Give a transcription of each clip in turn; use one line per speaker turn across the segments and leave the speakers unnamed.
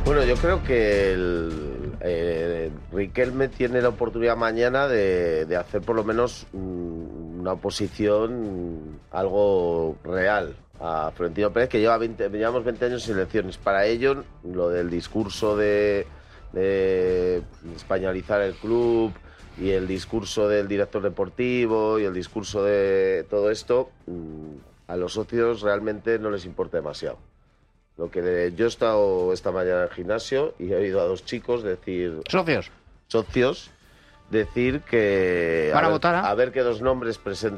Bueno, yo creo que Riquelme tiene la oportunidad mañana de hacer por lo menos una oposición algo real a Florentino Pérez, que llevamos 20 años sin elecciones. Para ello, lo del discurso de españolizar el club y el discurso del director deportivo y el discurso de todo esto, a los socios realmente no les importa demasiado. Yo he estado esta mañana en el gimnasio y he oído a dos chicos decir... Socios decir que...
Para votar
a ver qué dos nombres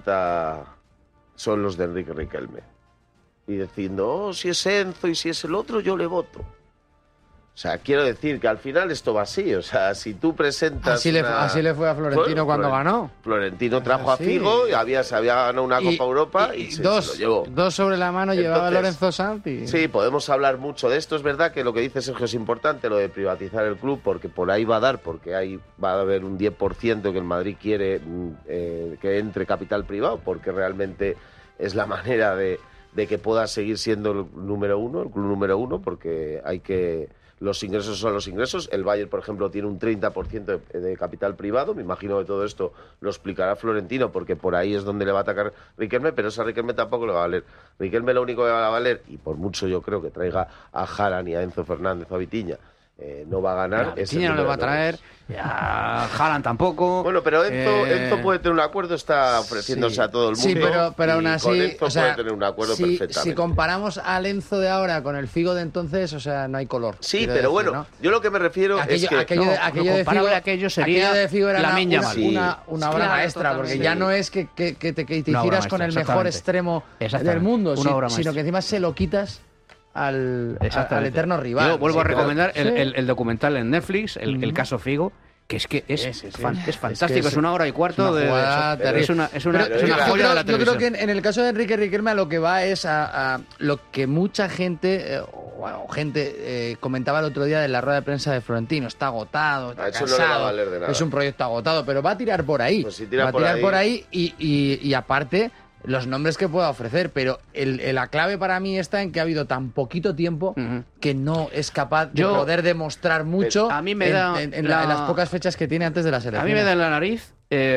son los de Enrique Riquelme. Y diciendo, si es Enzo y si es el otro, yo le voto. O sea, quiero decir que al final esto va así. O sea, si tú presentas...
Así le fue a Florentino cuando ganó.
Florentino trajo a Figo y se había ganado una Copa Europa y se lo llevó.
Dos sobre la mano. Entonces, llevaba Lorenzo Sanz.
Sí, podemos hablar mucho de esto. Es verdad que lo que dice Sergio es importante, lo de privatizar el club, porque por ahí va a dar, porque ahí va a haber un 10% que el Madrid quiere que entre capital privado, porque realmente es la manera de que pueda seguir siendo el club número uno, porque hay que... Los ingresos son los ingresos. El Bayern, por ejemplo, tiene un 30% de capital privado. Me imagino que todo esto lo explicará Florentino, porque por ahí es donde le va a atacar Riquelme, pero esa Riquelme tampoco le va a valer. Riquelme lo único que va a valer, y por mucho yo creo que traiga a Haaland y a Enzo Fernández o a Vitinha, no va a ganar.
Vitinha no le va a traer, a Haaland tampoco.
Bueno, pero Enzo puede tener un acuerdo, está ofreciéndose a todo el mundo.
Sí, pero aún así,
con Enzo puede tener un acuerdo perfectamente.
Si comparamos al Enzo de ahora con el Figo de entonces, o sea, no hay color.
Sí, pero decir, bueno, ¿no? Yo lo que me refiero es que...
Aquello de Figo era una obra maestra, porque
sí.
Ya no es que te hicieras con el mejor extremo del mundo, sino que encima se lo quitas al eterno rival.
Yo vuelvo a recomendar el documental en Netflix, el caso Figo, que es fantástico, es 1 hora y cuarto es una joya de la televisión.
Yo creo que en el caso de Enrique Riquelme a lo que va es a lo que mucha gente comentaba el otro día de la rueda de prensa de Florentino. Está agotado, está cansado, no le va a valer de nada. Es un proyecto agotado, pero va a tirar por ahí.
Pues si
va a tirar por ahí y aparte los nombres que pueda ofrecer, pero la clave para mí está en que ha habido tan poquito tiempo que no es capaz de poder demostrar mucho
a mí me da
en las pocas fechas que tiene antes de la selección.
A mí me da en la nariz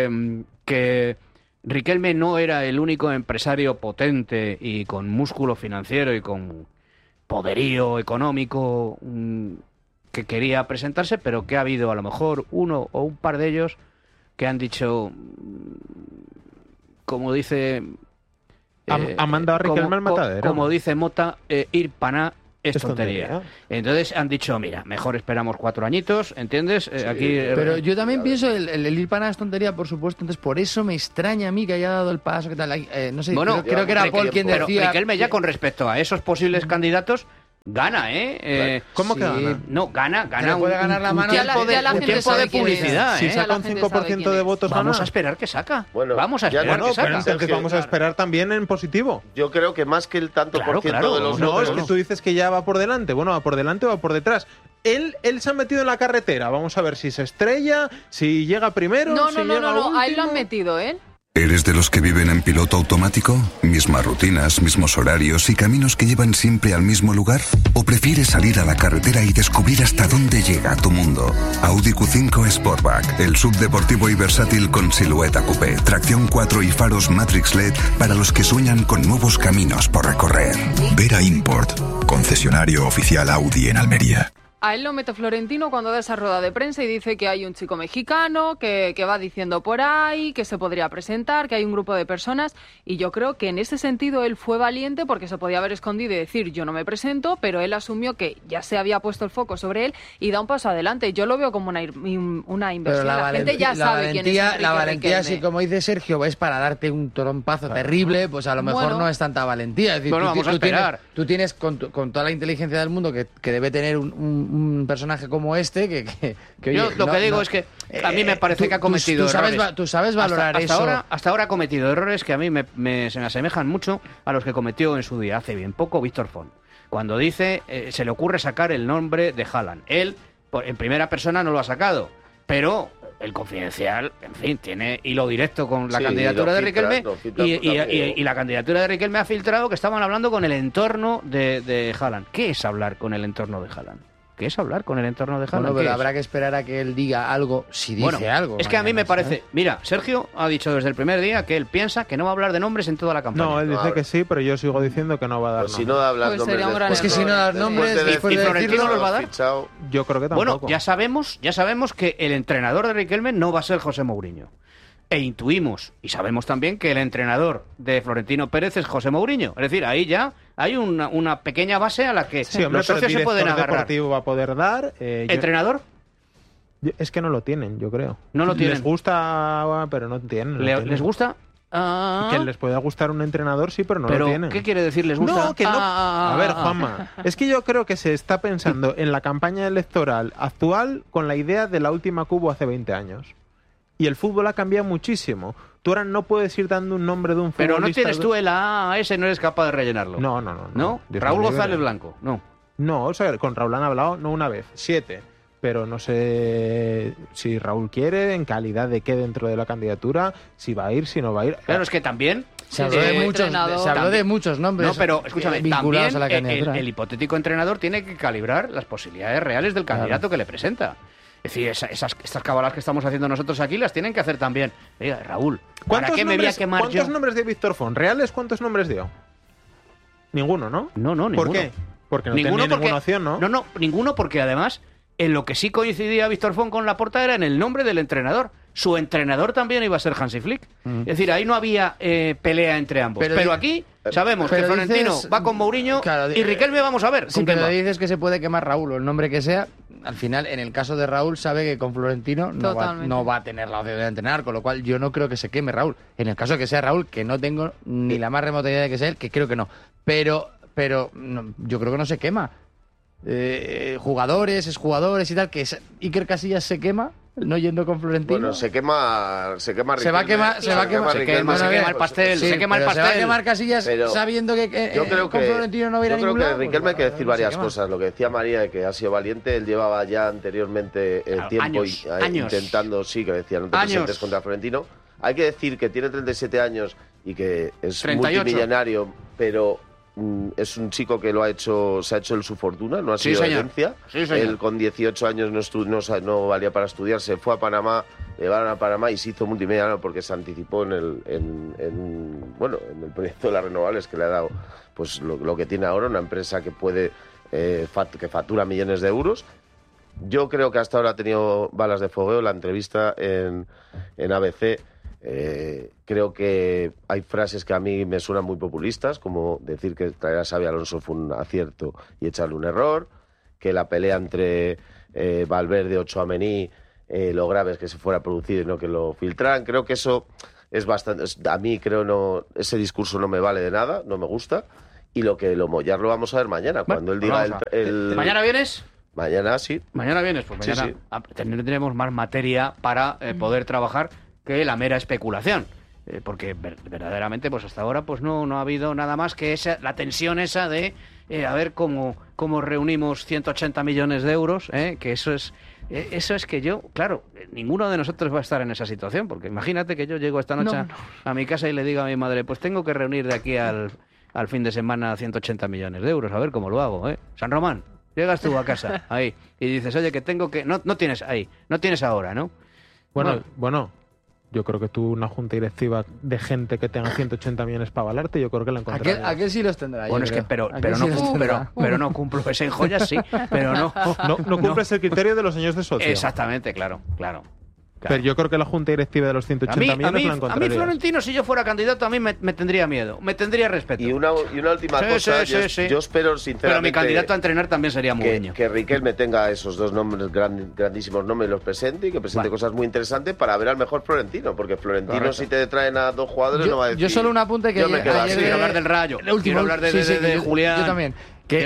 que Riquelme no era el único empresario potente y con músculo financiero y con poderío económico que quería presentarse, pero que ha habido a lo mejor uno o un par de ellos que han dicho... Como dice...
ha mandado a Riquelme al matadero.
Como dice Mota, ir paná es tontería. Entonces han dicho, mira, mejor esperamos 4 añitos, ¿entiendes?
Sí,
aquí.
Pero yo también pienso el ir paná es tontería, por supuesto. Entonces por eso me extraña a mí que haya dado el paso. ¿Qué tal? No sé,
bueno,
creo que era Paul quien decía...
Pero Riquelme ya con respecto a esos posibles candidatos... Gana, ¿eh?
¿Cómo que gana?
No, gana
puede ganar la mano.
Un tiempo de publicidad,
Si saca un 5% de votos,
vamos a esperar que saca.
Bueno,
vamos a esperar que saca.
Pero entonces vamos a esperar también en positivo.
Yo creo que más que el tanto por ciento de los
números... No, es que tú dices que ya va por delante. Bueno, va por delante o va por detrás. Él se ha metido en la carretera. Vamos a ver si se estrella, si llega primero,
No,
último.
a él lo han metido, ¿eh?
¿Eres de los que viven en piloto automático? ¿Mismas rutinas, mismos horarios y caminos que llevan siempre al mismo lugar? ¿O prefieres salir a la carretera y descubrir hasta dónde llega tu mundo? Audi Q5 Sportback, el subdeportivo y versátil con silueta coupé, tracción 4 y faros Matrix LED para los que sueñan con nuevos caminos por recorrer. Vera Import, concesionario oficial Audi en Almería.
A él lo mete Florentino cuando da esa rueda de prensa y dice que hay un chico mexicano que va diciendo por ahí, que se podría presentar, que hay un grupo de personas, y yo creo que en ese sentido él fue valiente porque se podía haber escondido y decir yo no me presento, pero él asumió que ya se había puesto el foco sobre él y da un paso adelante. Yo lo veo como una inversión. La gente ya sabe quién es Enrique
La valentía,
Riquelme.
Sí, como dice Sergio, es para darte un trompazo terrible, pues a lo mejor no es tanta valentía. Es decir,
vamos a esperar.
Tú tienes con toda la inteligencia del mundo que debe tener un personaje como este que
yo
oye,
lo que digo es que a mí me parece que ha cometido errores.
Tú sabes valorar eso.
Hasta ahora ha cometido errores que a mí se me asemejan mucho a los que cometió en su día, hace bien poco, Víctor Font. Cuando dice, se le ocurre sacar el nombre de Haaland. Él, en primera persona, no lo ha sacado, pero el Confidencial, en fin, tiene hilo directo con la candidatura de Riquelme y la candidatura de Riquelme ha filtrado que estaban hablando con el entorno de Haaland. ¿Qué es hablar con el entorno de Haaland? que es hablar con el entorno de Haaland.
Bueno, pero habrá que esperar a que él diga algo, si dice algo.
Es que a mí me parece... Mira, Sergio ha dicho desde el primer día que él piensa que no va a hablar de nombres en toda la campaña.
No, él dice que sí, pero yo sigo diciendo que no va a dar nombres.
Si no hablas nombres después,
es que si no das nombres
¿Y Florentino los va a dar?
Yo creo que tampoco.
Bueno, ya sabemos que el entrenador de Riquelme no va a ser José Mourinho. E intuimos y sabemos también que el entrenador de Florentino Pérez es José Mourinho. Es decir, ahí ya hay una pequeña base a la que los socios se pueden agarrar.
Deportivo va a poder dar.
¿Entrenador?
Es que no lo tienen, yo creo.
No lo tienen.
Les gusta, pero no tienen.
¿Les gusta?
Que les pueda gustar un entrenador, sí, pero no lo tienen.
¿Qué quiere decir les gusta?
No, que no. A ver, Juanma, es que yo creo que se está pensando en la campaña electoral actual con la idea de la última que hubo hace 20 años. Y el fútbol ha cambiado muchísimo. Tú ahora no puedes ir dando un nombre de un futbolista.
Pero no tienes tú el A ese, no eres capaz de rellenarlo.
No.
¿No? Raúl González Blanco, no.
No, o sea, con Raúl han hablado no una vez, 7. Pero no sé si Raúl quiere, en calidad de qué dentro de la candidatura, si va a ir, si no va a ir.
Claro, es que también...
Se habló de muchos nombres.
No, pero escúchame,
vinculados a la
también
candidatura.
el hipotético entrenador tiene que calibrar las posibilidades reales del candidato que le presenta. Es decir, estas cabalas que estamos haciendo nosotros aquí las tienen que hacer también. Oiga, Raúl, ¿para qué me voy a quemar yo?
¿Cuántos nombres dio Víctor Font? ¿Reales cuántos nombres dio? Ninguno, ¿no?
No, ninguno.
¿Por qué? Porque no tenía ninguna opción, ¿no?
No, ninguno, porque además en lo que sí coincidía Víctor Font con Laporta era en el nombre del entrenador. Su entrenador también iba a ser Hansi Flick. Es decir, ahí no había pelea entre ambos. Pero aquí sabemos que Florentino va con Mourinho y Riquelme vamos a ver.
Sí, pero dices que se puede quemar Raúl o el nombre que sea. Al final, en el caso de Raúl, sabe que con Florentino no va a tener la opción de entrenar, con lo cual yo no creo que se queme Raúl. En el caso de que sea Raúl, que no tengo ni la más remota idea de que sea él, que creo que no. Pero no, yo creo que no se quema. Jugadores, exjugadores y tal, que Iker Casillas se quema no yendo con Florentino.
Bueno, se quema Riquelme.
Se va a quemar
el pastel, se quema el pastel.
Se va a quemar Casillas sabiendo que con Florentino no va a ir a ningún lado.
Yo creo que Riquelme hay que decir varias cosas. Lo que decía María de que ha sido valiente, él llevaba ya anteriormente tiempo intentando, sí, que decía, no te presentes contra Florentino. Hay que decir que tiene 37 años y que es
38.
multimillonario, pero es un chico que se ha hecho el su fortuna, no ha sido herencia.
Sí, señor.
Él con 18 años no valía para estudiar, se fue a Panamá, le llevaron a Panamá y se hizo multimillonario porque se anticipó en el proyecto de las renovables que le ha dado pues lo que tiene ahora, una empresa que puede que factura millones de euros. Yo creo que hasta ahora ha tenido balas de fogueo. La entrevista en ABC, creo que hay frases que a mí me suenan muy populistas, como decir que traer a Xabi Alonso fue un acierto y echarle un error, que la pelea entre Valverde o Tchouaméni, lo grave es que se fuera producido y no que lo filtraran. Creo que eso es bastante... A mí ese discurso no me vale de nada, no me gusta, y ya lo vamos a ver mañana, cuando él diga
¿Mañana vienes?
Mañana sí.
Mañana vienes, pues mañana sí. Tendremos más materia para poder trabajar que la mera especulación, porque verdaderamente pues hasta ahora pues no ha habido nada más que la tensión esa de a ver cómo reunimos 180 millones de euros, que eso es que yo, claro, ninguno de nosotros va a estar en esa situación, porque imagínate que yo llego esta noche a mi casa y le digo a mi madre, pues tengo que reunir de aquí al fin de semana 180 millones de euros, a ver cómo lo hago, San Román, llegas tú a casa ahí y dices, oye, que tengo que... No tienes ahí, no tienes ahora, ¿no?
Bueno, yo creo que tú, una junta directiva de gente que tenga 180 millones para avalarte, yo creo que la encontrarás.
Aquel sí los tendrá.
Bueno, es que pero no cumplo ese en joyas, sí, pero no
cumples el criterio de los señores de socio.
Exactamente, claro.
Pero yo creo que la junta directiva de los 180 millones la encontraría.
A mí Florentino, si yo fuera candidato, a mí me tendría miedo, me tendría respeto.
Y una última cosa, yo espero sinceramente...
Pero mi candidato a entrenar también sería Mourinho.
Que Riquelme tenga esos dos nombres, grandísimos nombres, los presente y que presente cosas muy interesantes para ver al mejor Florentino, porque Florentino si te traen a dos jugadores no va a decir...
Yo solo un apunte que...
Quiero hablar del Rayo, quiero hablar de Julián...
Yo también. Que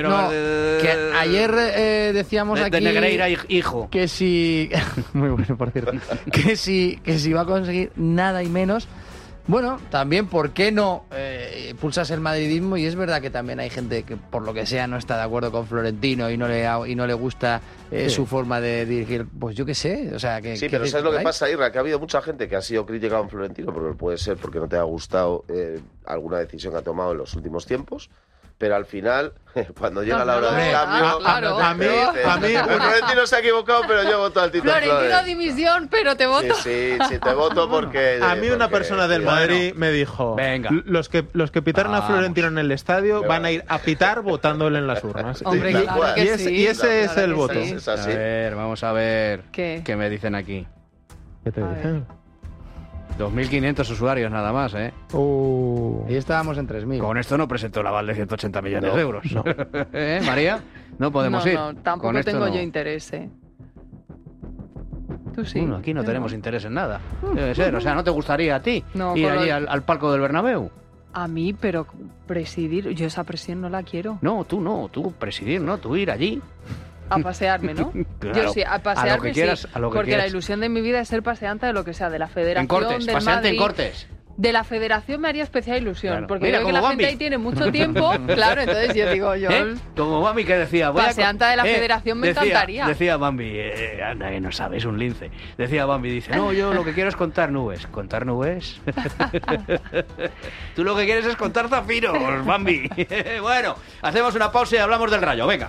ayer decíamos aquí...
De Negreira, hijo.
Que si... Muy bueno, por cierto. que si va a conseguir nada y menos... Bueno, también, ¿por qué no pulsas el madridismo? Y es verdad que también hay gente que, por lo que sea, no está de acuerdo con Florentino y no le gusta su forma de dirigir. Pues yo qué sé, o sea...
Sí, pero ¿sabes lo que pasa, Irra? Que ha habido mucha gente que ha sido crítica con Florentino, porque puede ser porque no te ha gustado alguna decisión que ha tomado en los últimos tiempos. pero al final, cuando llega la hora del cambio...
Claro.
A mí
Florentino se ha equivocado, pero yo voto al Tito
Florentino
Flores.
dimisión, pero te voto.
Sí, te voto porque...
A mí una persona del Madrid me dijo,
venga.
Los que pitaron a Florentino en el estadio van a ir a pitar votándole en las urnas.
Hombre, claro que sí.
Y ese es el voto.
Es así.
A ver, vamos a ver
¿Qué
me dicen aquí.
¿Qué te dicen?
2.500 usuarios nada más, ¿eh?
Y estábamos en 3.000.
Con esto no presentó el aval de 180 millones de euros.
No.
¿Eh, María? No podemos ir.
No, tampoco
Con esto
tengo
no.
yo interés, ¿eh? Tú sí.
Bueno, aquí no tenemos interés en nada. Debe ser. O sea, ¿no te gustaría a ti
No,
ir
con
allí
lo-
al palco del Bernabéu?
A mí, pero presidir, yo esa presión no la quiero.
No, tú presidir, ¿no? Tú ir allí.
A pasearme, ¿no?
Claro,
Yo sí, a
a
pasearme
lo que quieras,
sí,
a lo que
porque
quieras.
la ilusión de mi vida es ser paseante de lo que sea, de la Federación,
En Cortes,
del
paseante
Madrid.
en Cortes.
De la Federación me haría especial ilusión,
Claro.
porque
Mira,
veo que
como
la
Bambi.
gente ahí tiene mucho tiempo, claro, entonces yo digo, yo...
¿Eh? Como Bambi que decía...
Paseanta de la Federación me encantaría.
Decía Bambi, anda que no sabes, un lince. Decía Bambi, dice, no, yo lo que quiero es contar nubes. ¿Contar nubes? Tú lo que quieres es contar zafiros, Bambi. Bueno, hacemos una pausa y hablamos del Rayo, venga.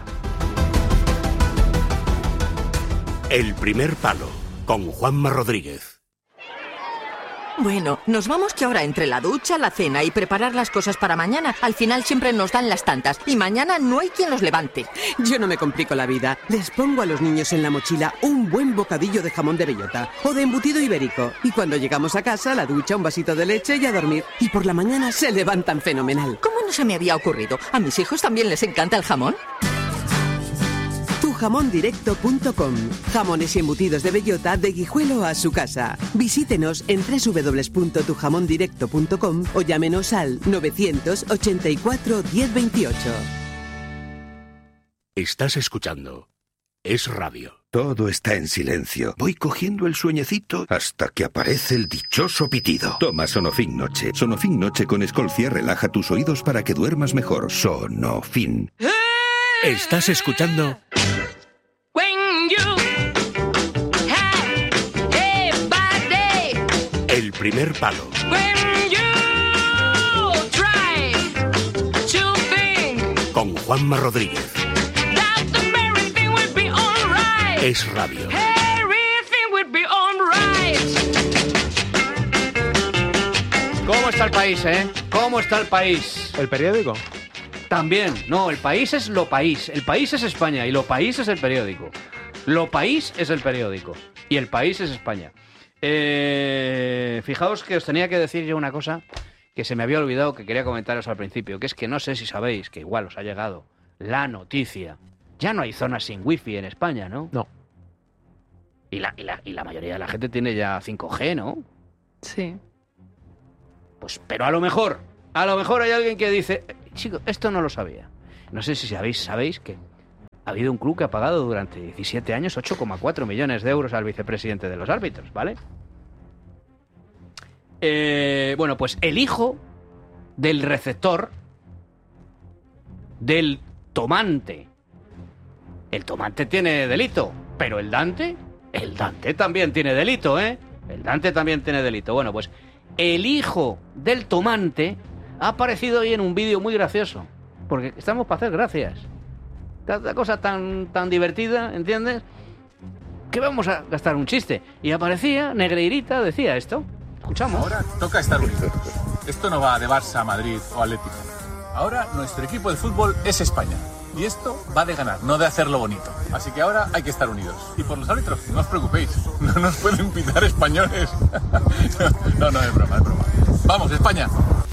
El primer palo, con Juanma Rodríguez.
Bueno, nos vamos que ahora entre la ducha, la cena y preparar las cosas para mañana, al final siempre nos dan las tantas y mañana no hay quien los levante.
Yo no me complico la vida. Les pongo a los niños en la mochila un buen bocadillo de jamón de bellota o de embutido ibérico. Y cuando llegamos a casa, la ducha, un vasito de leche y a dormir. Y por la mañana se levantan fenomenal.
¿Cómo no se me había ocurrido? ¿A mis hijos también les encanta el jamón?
Tujamondirecto.com. Jamones y embutidos de bellota de Guijuelo a su casa. Visítenos en www.tujamondirecto.com o llámenos al 984 1028.
Estás escuchando Es Radio.
Todo está en silencio. Voy cogiendo el sueñecito hasta que aparece el dichoso pitido. Toma Sonofin Noche. Sonofin Noche con Escolcia relaja tus oídos para que duermas mejor. Sonofin.
Estás escuchando El primer palo. Con Juanma Rodríguez. Es Radio.
¿Cómo está el país, eh? ¿Cómo está el país?
¿El periódico?
También. No, el país es lo país. El país es España y lo país es el periódico. Lo país es el periódico y el país es España. Fijaos que os tenía que decir yo una cosa que se me había olvidado, que quería comentaros al principio, que es que no sé si sabéis, que igual os ha llegado la noticia. Ya no hay zonas sin wifi en España, ¿no?
No.
Y la mayoría de la gente tiene ya 5G, ¿no?
Sí.
Pues, pero a lo mejor hay alguien que dice, chico, esto no lo sabía. No sé si sabéis que ha habido un club que ha pagado durante 17 años 8,4 millones de euros al vicepresidente de los árbitros, ¿vale? Bueno, pues el hijo del receptor del tomante. El tomante tiene delito, pero el Dante también tiene delito, ¿eh? El Dante también tiene delito. Bueno, pues el hijo del tomante ha aparecido hoy en un vídeo muy gracioso, porque estamos para hacer gracias. Cada cosa tan divertida, ¿entiendes? Que vamos a gastar un chiste. Y aparecía, Negreirita decía esto. Escuchamos.
Ahora toca estar unidos. Esto no va de Barça, Madrid o Atlético. Ahora nuestro equipo de fútbol es España. Y esto va de ganar, no de hacerlo bonito. Así que ahora hay que estar unidos. Y por los árbitros, no os preocupéis. No nos pueden pitar españoles. No, es broma, es broma. ¡Vamos, España!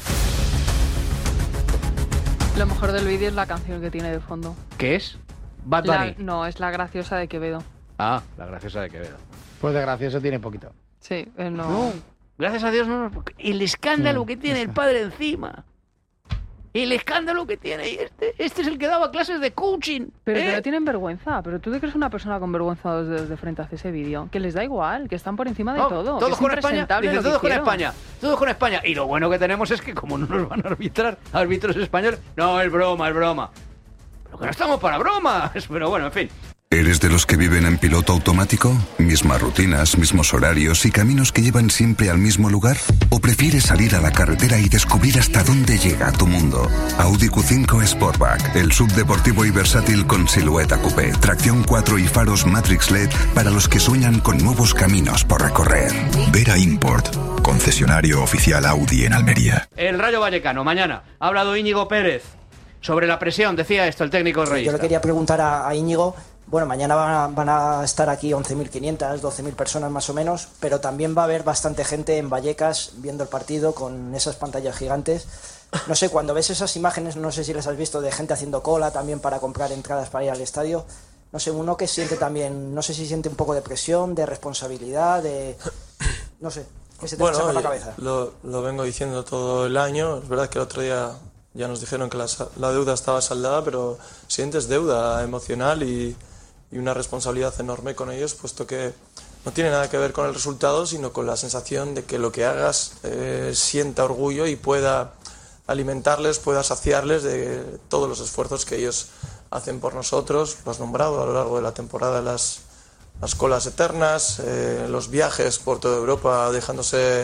Lo mejor del vídeo es la canción que tiene de fondo.
¿Qué es? Bad Bunny.
No, es la graciosa de Quevedo.
Ah, la graciosa de Quevedo.
Pues de gracioso tiene poquito.
Sí, no.
No, gracias a Dios no. El escándalo que tiene el padre encima. El escándalo que tiene. Y este es el que daba clases de coaching.
Pero que no tienen vergüenza. ¿Pero tú te crees una persona con vergüenza desde frente hace ese vídeo? Que les da igual, que están por encima de todo.
Todos con España. Dice, todos con
hicieron.
España. Todos con España. Y lo bueno que tenemos es que como no nos van a arbitrar árbitros españoles, no, es broma. Pero que no estamos para bromas. Pero bueno, en fin.
¿Eres de los que viven en piloto automático? ¿Mismas rutinas, mismos horarios y caminos que llevan siempre al mismo lugar? ¿O prefieres salir a la carretera y descubrir hasta dónde llega tu mundo? Audi Q5 Sportback, el subdeportivo y versátil con silueta coupé, tracción 4 y faros Matrix LED para los que sueñan con nuevos caminos por recorrer.
Vera Import, concesionario oficial Audi en Almería.
El Rayo Vallecano, mañana. Ha hablado Íñigo Pérez sobre la presión, decía esto el técnico reyista.
Yo le quería preguntar a Íñigo. Bueno, mañana van a estar aquí 11.500, 12.000 personas más o menos, pero también va a haber bastante gente en Vallecas viendo el partido con esas pantallas gigantes. No sé, cuando ves esas imágenes, no sé si las has visto, de gente haciendo cola también para comprar entradas para ir al estadio. No sé, uno que siente también, no sé si siente un poco de presión, de responsabilidad, no sé, ¿qué se te pasa por la cabeza?
Lo vengo diciendo todo el año. Es verdad que el otro día ya nos dijeron que la deuda estaba saldada, pero sientes deuda emocional y una responsabilidad enorme con ellos, puesto que no tiene nada que ver con el resultado, sino con la sensación de que lo que hagas sienta orgullo y pueda alimentarles, pueda saciarles de todos los esfuerzos que ellos hacen por nosotros. Lo has nombrado a lo largo de la temporada, las colas eternas, los viajes por toda Europa dejándose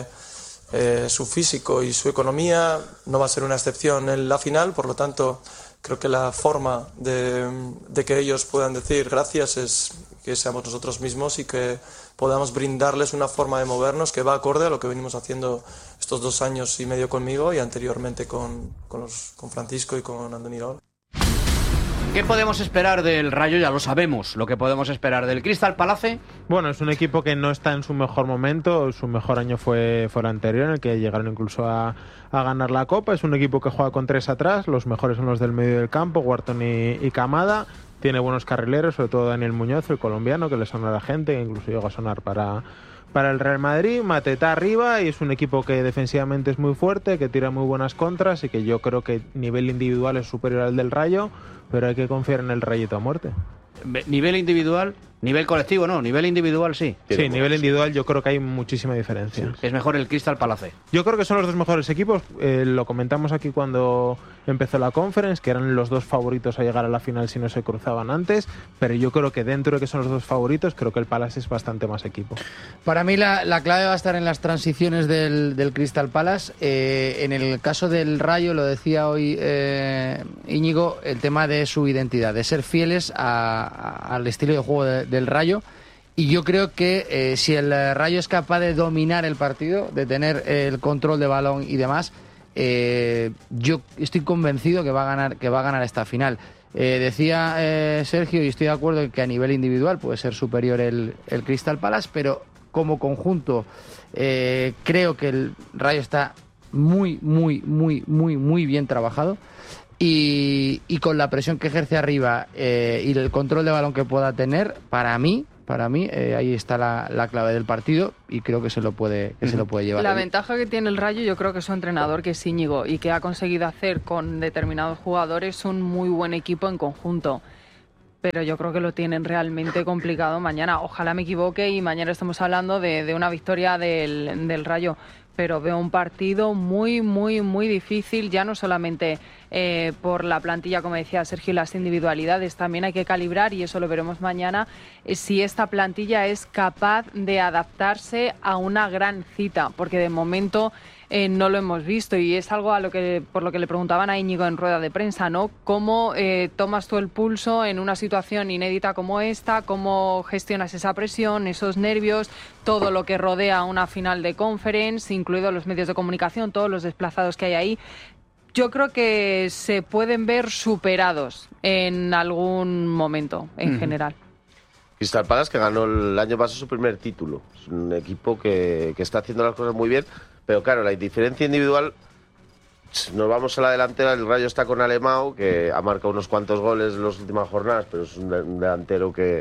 su físico y su economía. No va a ser una excepción en la final, por lo tanto creo que la forma de que ellos puedan decir gracias es que seamos nosotros mismos y que podamos brindarles una forma de movernos que va acorde a lo que venimos haciendo estos 2 años y medio conmigo y anteriormente con Francisco y con Andoni Iraola.
¿Qué podemos esperar del Rayo? Ya lo sabemos, lo que podemos esperar del Crystal Palace.
Bueno, es un equipo que no está en su mejor momento. Su mejor año fue el anterior, en el que llegaron incluso a ganar la Copa. Es un equipo que juega con 3 atrás. Los mejores son los del medio del campo, Wharton y Kamada. Tiene buenos carrileros, sobre todo Daniel Muñoz, el colombiano, que le suena a la gente, que incluso llegó a sonar para el Real Madrid. Mateta arriba, y es un equipo que defensivamente es muy fuerte, que tira muy buenas contras y que yo creo que nivel individual es superior al del Rayo, pero hay que confiar en el Rayito a muerte.
Nivel individual, nivel colectivo no, nivel individual sí.
Sí, nivel individual yo creo que hay muchísima diferencia.
Sí. Es mejor el Crystal Palace.
Yo creo que son los 2 mejores equipos. Lo comentamos aquí cuando empezó la Conference, que eran los 2 favoritos a llegar a la final si no se cruzaban antes, pero yo creo que dentro de que son los 2 favoritos, creo que el Palace es bastante más equipo.
Para mí la clave va a estar en las transiciones del Crystal Palace. En el caso del Rayo, lo decía hoy Íñigo, el tema de su identidad, de ser fieles al estilo de juego del Rayo. Y yo creo que si el Rayo es capaz de dominar el partido, de tener el control de balón y demás, yo estoy convencido que va a ganar esta final. Decía Sergio, y estoy de acuerdo, que a nivel individual puede ser superior el Crystal Palace, pero como conjunto creo que el Rayo está muy bien trabajado. Y con la presión que ejerce arriba y el control de balón que pueda tener, para mí ahí está la clave del partido, y creo que se lo puede llevar.
La ventaja que tiene el Rayo, yo creo que su entrenador, que es Íñigo, y que ha conseguido hacer con determinados jugadores un muy buen equipo en conjunto. Pero yo creo que lo tienen realmente complicado mañana. Ojalá me equivoque y mañana estamos hablando de una victoria del Rayo. Pero veo un partido muy difícil, ya no solamente por la plantilla, como decía Sergio, y las individualidades. También hay que calibrar, y eso lo veremos mañana, si esta plantilla es capaz de adaptarse a una gran cita, porque de momento no lo hemos visto, y es algo por lo que le preguntaban a Íñigo en rueda de prensa, ¿no? ¿Cómo tomas tú el pulso en una situación inédita como esta? ¿Cómo gestionas esa presión, esos nervios, todo lo que rodea una final de Conference, incluidos los medios de comunicación, todos los desplazados que hay ahí? Yo creo que se pueden ver superados en algún momento, en general.
Crystal Palace, que ganó el año pasado su primer título. Es un equipo que está haciendo las cosas muy bien, pero claro, la diferencia individual, nos vamos a la delantera. El Rayo está con Alemão, que ha marcado unos cuantos goles en las últimas jornadas, pero es un delantero que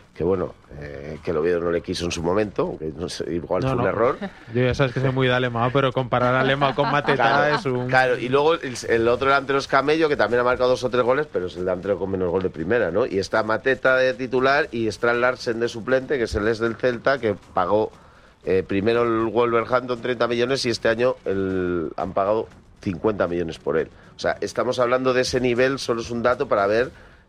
el Oviedo no le quiso en su momento, aunque no sé, igual fue un error.
Yo ya sabes que soy muy de Alemão, pero comparar a Alemão con Mateta es un...
Claro, y luego el otro delantero es Camello, que también ha marcado 2 o 3 goles, pero es el delantero con menos gol de primera, ¿no? Y está Mateta de titular y Strand Larsen de suplente, que es el ex del Celta, que pagó primero el Wolverhampton 30 millones y este año han pagado 50 millones por él. O sea, estamos hablando de ese nivel, solo es un dato para ver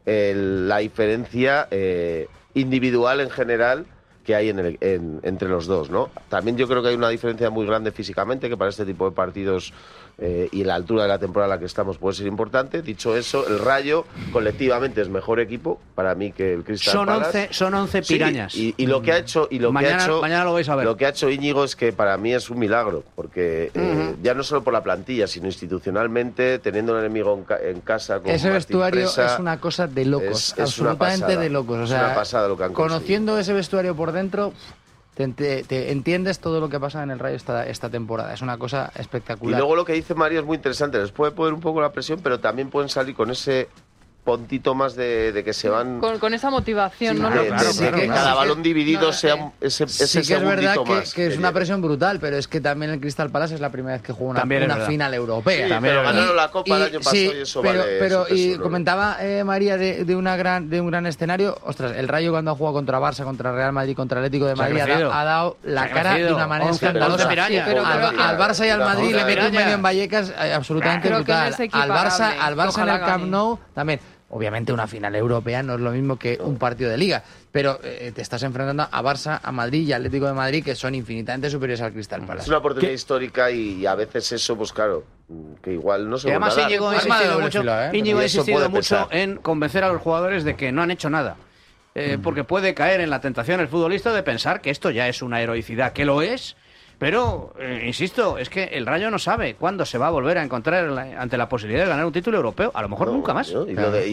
la diferencia individual en general que hay entre los dos, ¿no? También yo creo que hay una diferencia muy grande físicamente, que para este tipo de partidos y la altura de la temporada en la que estamos puede ser importante. Dicho eso, el Rayo colectivamente es mejor equipo para mí que el Crystal Palace.
Son 11 pirañas.
Sí, y lo que ha hecho
mañana lo vais a ver.
Lo que ha hecho Íñigo es que para mí es un milagro, porque ya no solo por la plantilla, sino institucionalmente, teniendo un enemigo en casa con
ese vestuario
Presa,
es una cosa de locos,
es
absolutamente de locos. O sea,
es una pasada lo que han
conociendo
conseguido.
ese vestuario por dentro, te entiendes todo lo que pasa en el Rayo esta temporada. Es una cosa espectacular.
Y luego lo que dice Mario es muy interesante. Les puede poner un poco la presión, pero también pueden salir con ese puntito más de que se van...
Con esa motivación,
sí,
¿no?
Que cada balón dividido sea ese
sí que es verdad
más.
Que es una presión brutal, pero es que también el Crystal Palace es la primera vez que juega una final europea.
Sí, pero ganaron la Copa el año pasado y eso vale.
Pero y comentaba María de un gran escenario. Ostras, el Rayo cuando ha jugado contra Barça, contra Real Madrid, contra Atlético de Madrid ha dado la cara de una manera escandalosa. Al Barça y al Madrid le mete un medio en Vallecas absolutamente brutal. Al Barça en el Camp Nou también. Obviamente una final europea no es lo mismo que un partido de liga, pero te estás enfrentando a Barça, a Madrid y Atlético de Madrid, que son infinitamente superiores al Crystal Palace.
Es una oportunidad histórica y a veces eso, pues claro, que igual no se
vuelve a dar. Íñigo ha insistido mucho en convencer a los jugadores de que no han hecho nada. Porque puede caer en la tentación el futbolista de pensar que esto ya es una heroicidad, que lo es. Pero, insisto, es que el Rayo no sabe cuándo se va a volver a encontrar ante la posibilidad de ganar un título europeo. A lo mejor nunca más.
Lo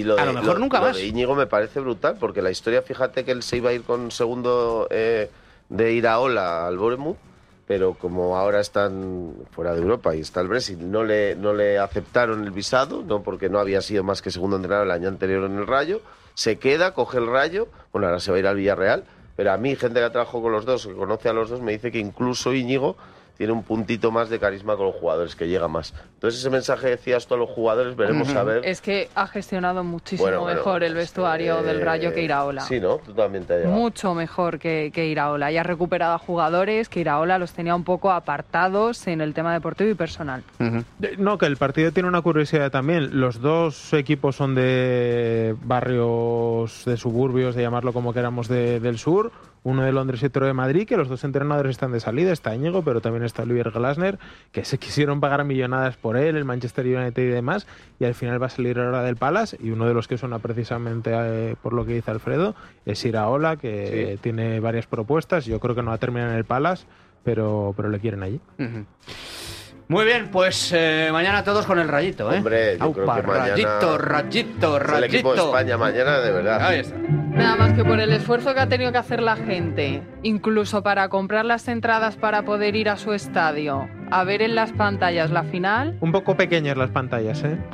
de Íñigo me parece brutal, porque la historia, fíjate que él se iba a ir con segundo de Iraola al Bournemouth, pero como ahora están fuera de Europa y está el Brexit, no le aceptaron el visado, no porque no había sido más que segundo entrenador el año anterior en el Rayo. Se queda, coge el Rayo, bueno, ahora se va a ir al Villarreal. Pero a mí, gente que trabajó con los dos, que conoce a los dos, me dice que incluso Íñigo tiene un puntito más de carisma con los jugadores, que llega más. Entonces ese mensaje decías tú a los jugadores, veremos a ver.
Es que ha gestionado muchísimo mejor el vestuario del Rayo que Iraola.
Sí, ¿no? Tú también te ha llegado.
Mucho mejor que Iraola. Y ha recuperado a jugadores que Iraola los tenía un poco apartados en el tema deportivo y personal.
No, que el partido tiene una curiosidad también. Los dos equipos son de barrios, de suburbios, de llamarlo como queramos, del sur. Uno de Londres y otro de Madrid, que los dos entrenadores están de salida. Está Íñigo, pero también está Oliver Glasner, que se quisieron pagar millonadas por él, el Manchester United y demás, y al final va a salir ahora del Palace, y uno de los que suena precisamente por lo que dice Alfredo es Iraola, que tiene varias propuestas. Yo creo que no va a terminar en el Palace, pero le quieren allí.
Muy bien, pues mañana todos con el Rayito, ¿eh?
Hombre, yo creo que mañana...
Rayito.
El equipo de España mañana, de verdad.
Ahí está.
Nada más que por el esfuerzo que ha tenido que hacer la gente, incluso para comprar las entradas para poder ir a su estadio, a ver en las pantallas la final.
Un poco pequeñas las pantallas, ¿eh?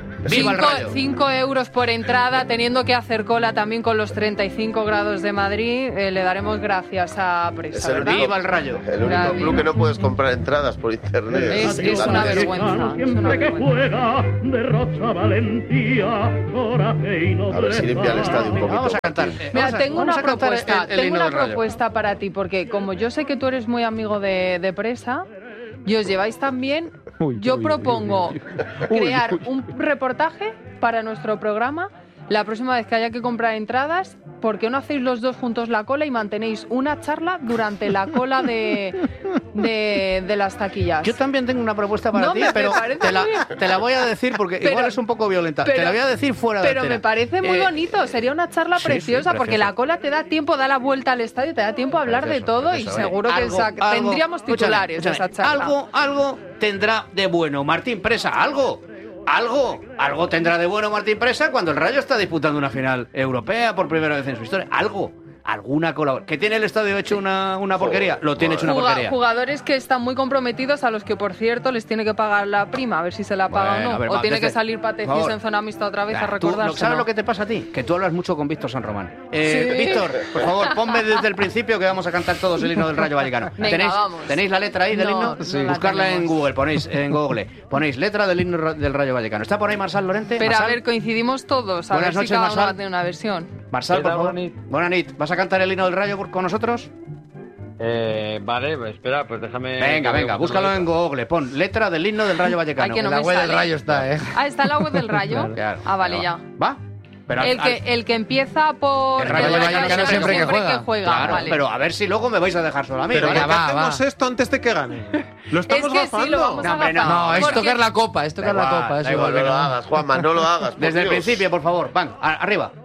5 euros por entrada, teniendo que hacer cola también con los 35 grados de Madrid. Le daremos gracias a Presa, ¿verdad?
¡Viva el Rayo!
El único club que no puedes comprar entradas por internet.
Es una vergüenza.
A ver si limpia el estadio un poquito.
Vamos a cantar.
Mira, tengo una propuesta para ti, porque como yo sé que tú eres muy amigo de Presa y os lleváis tan bien, yo propongo crear un reportaje para nuestro programa. La próxima vez que haya que comprar entradas, ¿por qué no hacéis los dos juntos la cola y mantenéis una charla durante la cola de las taquillas?
Yo también tengo una propuesta para ti, pero te la voy a decir porque igual es un poco violenta. Te la voy a decir fuera de
Pero me parece muy bonito, sería una charla preciosa, porque la cola te da tiempo, da la vuelta al estadio, te da tiempo a hablar de todo y seguro que tendríamos titulares de esa charla.
Algo tendrá de bueno Martín Presa, algo tendrá de bueno Martín Presa cuando el Rayo está disputando una final europea por primera vez en su historia. Alguna colaboración. ¿Que tiene el estadio hecho una porquería? Lo tiene hecho una porquería.
Jugadores que están muy comprometidos, a los que, por cierto, les tiene que pagar la prima, a ver si se la paga o no. O tiene que salir Patecís en zona mixta otra vez a recordarse.
¿Sabes lo que te pasa a ti? Que tú hablas mucho con Víctor San Román. Víctor, por favor, ponme desde el principio que vamos a cantar todos el himno del Rayo Vallecano. ¿Tenéis la letra ahí del himno? Buscarla en Google, ponéis letra del himno del Rayo Vallecano. ¿Está por ahí Marsal Lorente?
Pero a ver, coincidimos todos. A ver si cada uno va a tener una versión.
Marsal, por favor. Buenas noches. ¿Vas a cantar el himno del Rayo con nosotros?
Vale, pues espera, pues déjame...
Venga, búscalo en Google. Pon letra del himno del Rayo Vallecano.
En la web del Rayo está, ¿eh?
¿Está en la web del Rayo?
Claro.
Vale, ya.
¿Va? Pero
el que empieza por
el Rayo Vallecano siempre que juega.
Claro,
vale.
pero a ver si luego me vais a dejar sola a mí.
Pero
¿vale?
¿por qué hacemos esto antes de que gane? Lo estamos gafando.
Sí, lo vamos a gafar.
No, es tocar la copa,
Da igual, no lo hagas, Juanma, no lo hagas.
Desde el principio, por favor, van, arriba.